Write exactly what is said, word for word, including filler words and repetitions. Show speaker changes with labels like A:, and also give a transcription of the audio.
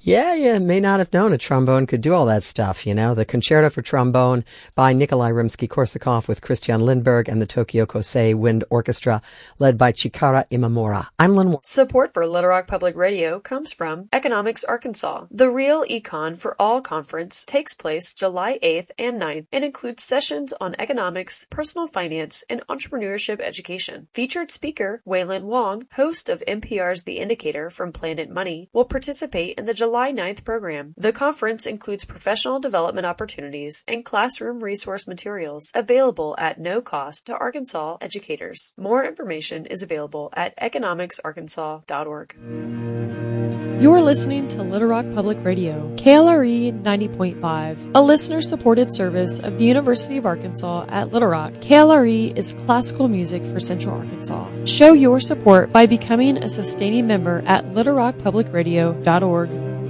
A: Yeah, you may not have known a trombone could do all that stuff, you know. The Concerto for Trombone by Nikolai Rimsky-Korsakov with Christian Lindberg and the Tokyo Kosei Wind Orchestra, led by Chikara Imamura. I'm Lynn Warren.
B: Support for Little Rock Public Radio comes from Economics Arkansas. The Real Econ for All Conference takes place July eighth and ninth and includes sessions on economics, personal finance, and entrepreneurship education. Featured speaker Waylon Wong, host of N P R's The Indicator from Planet Money, will participate in the July ninth program. The conference includes professional development opportunities and classroom resource materials available at no cost to Arkansas educators. More information is available at economics arkansas dot org.
C: You're listening to Little Rock Public Radio, K L R E ninety point five, a listener-supported service of the University of Arkansas at Little Rock. K L R E is classical music for Central Arkansas. Show your support by becoming a sustaining member at little rock public radio dot org.